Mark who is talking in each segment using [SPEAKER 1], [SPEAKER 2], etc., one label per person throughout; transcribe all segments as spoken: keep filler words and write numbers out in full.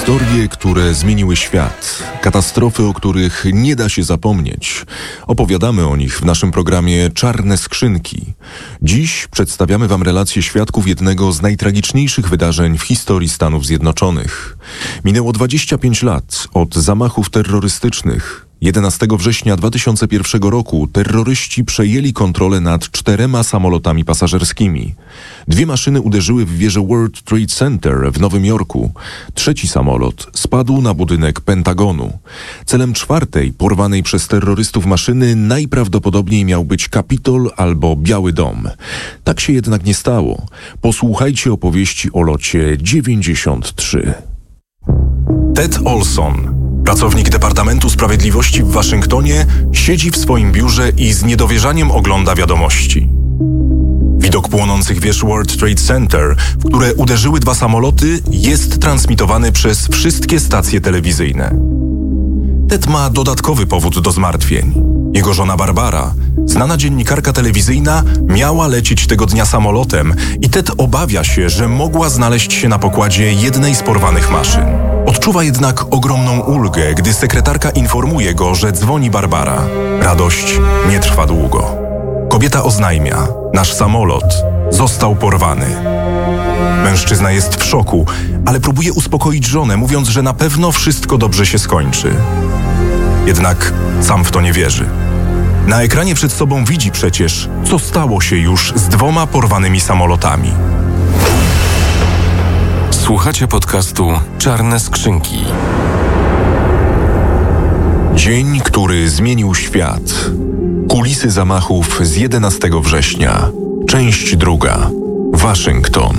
[SPEAKER 1] Historie, które zmieniły świat. Katastrofy, o których nie da się zapomnieć. Opowiadamy o nich w naszym programie Czarne Skrzynki. Dziś przedstawiamy Wam relacje świadków jednego z najtragiczniejszych wydarzeń w historii Stanów Zjednoczonych. Minęło dwadzieścia pięć lat od zamachów terrorystycznych. jedenastego września dwa tysiące pierwszego roku terroryści przejęli kontrolę nad czterema samolotami pasażerskimi. Dwie maszyny uderzyły w wieżę World Trade Center w Nowym Jorku. Trzeci samolot spadł na budynek Pentagonu. Celem czwartej, porwanej przez terrorystów maszyny, najprawdopodobniej miał być Kapitol albo Biały Dom. Tak się jednak nie stało. Posłuchajcie opowieści o locie dziewięćdziesiąt trzy. Ted Olson, pracownik Departamentu Sprawiedliwości w Waszyngtonie, siedzi w swoim biurze i z niedowierzaniem ogląda wiadomości. Widok płonących wież World Trade Center, w które uderzyły dwa samoloty, jest transmitowany przez wszystkie stacje telewizyjne. Ted ma dodatkowy powód do zmartwień. Jego żona Barbara, znana dziennikarka telewizyjna, miała lecieć tego dnia samolotem i Ted obawia się, że mogła znaleźć się na pokładzie jednej z porwanych maszyn. Odczuwa jednak ogromną ulgę, gdy sekretarka informuje go, że dzwoni Barbara. Radość nie trwa długo. Kobieta oznajmia: nasz samolot został porwany. Mężczyzna jest w szoku, ale próbuje uspokoić żonę, mówiąc, że na pewno wszystko dobrze się skończy. Jednak sam w to nie wierzy. Na ekranie przed sobą widzi przecież, co stało się już z dwoma porwanymi samolotami.
[SPEAKER 2] Słuchacie podcastu Czarne Skrzynki.
[SPEAKER 1] Dzień, który zmienił świat. Kulisy zamachów z jedenastego września. Część druga. Waszyngton.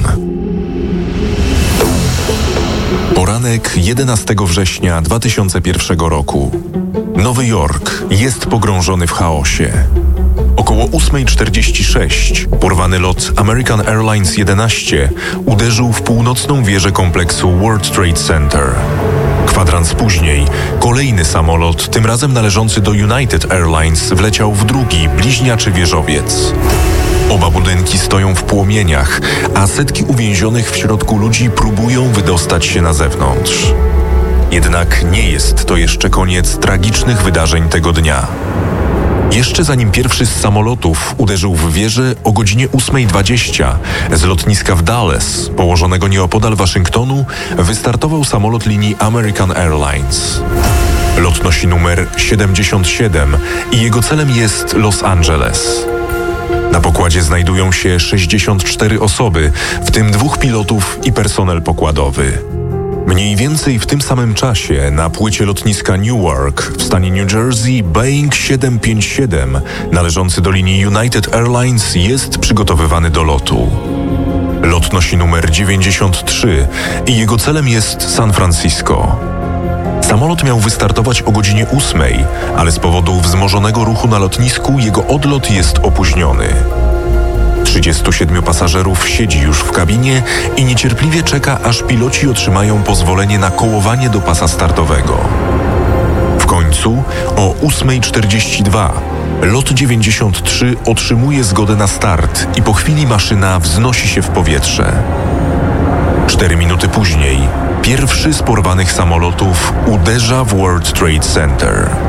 [SPEAKER 1] Poranek jedenastego września dwa tysiące pierwszego roku. Nowy Jork jest pogrążony w chaosie. Około ósma czterdzieści sześć porwany lot American Airlines jedenaście uderzył w północną wieżę kompleksu World Trade Center. Kwadrans później kolejny samolot, tym razem należący do United Airlines, wleciał w drugi, bliźniaczy wieżowiec. Oba budynki stoją w płomieniach, a setki uwięzionych w środku ludzi próbują wydostać się na zewnątrz. Jednak nie jest to jeszcze koniec tragicznych wydarzeń tego dnia. Jeszcze zanim pierwszy z samolotów uderzył w wieżę, o godzinie ósma dwadzieścia z lotniska w Dallas, położonego nieopodal Waszyngtonu, wystartował samolot linii American Airlines. Lot nosi numer siedemdziesiąt siedem i jego celem jest Los Angeles. Na pokładzie znajdują się sześćdziesiąt cztery osoby, w tym dwóch pilotów i personel pokładowy. Mniej więcej w tym samym czasie na płycie lotniska Newark w stanie New Jersey Boeing siedem pięć siedem, należący do linii United Airlines, jest przygotowywany do lotu. Lot nosi numer dziewięćdziesiąt trzy i jego celem jest San Francisco. Samolot miał wystartować o godzinie ósmej, ale z powodu wzmożonego ruchu na lotnisku jego odlot jest opóźniony. trzydziestu siedmiu pasażerów siedzi już w kabinie i niecierpliwie czeka, aż piloci otrzymają pozwolenie na kołowanie do pasa startowego. W końcu o ósma czterdzieści dwa lot dziewięćdziesiąt trzy otrzymuje zgodę na start i po chwili maszyna wznosi się w powietrze. Cztery minuty później pierwszy z porwanych samolotów uderza w World Trade Center.